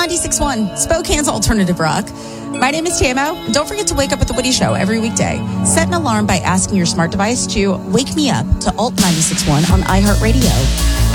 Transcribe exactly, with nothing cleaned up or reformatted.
ninety-six point one, Spokane's Alternative Rock. My name is Tamo, and don't forget to wake up with the Woody Show every weekday. Set an alarm by asking your smart device to wake me up to Alt ninety-six point one on iHeartRadio.